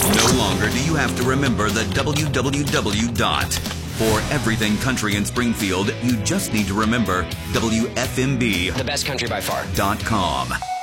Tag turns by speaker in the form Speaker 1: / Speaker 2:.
Speaker 1: No longer do you have to remember the www dot. For everything country in Springfield, you just need to remember WFMB.
Speaker 2: The best country by far.
Speaker 1: .com.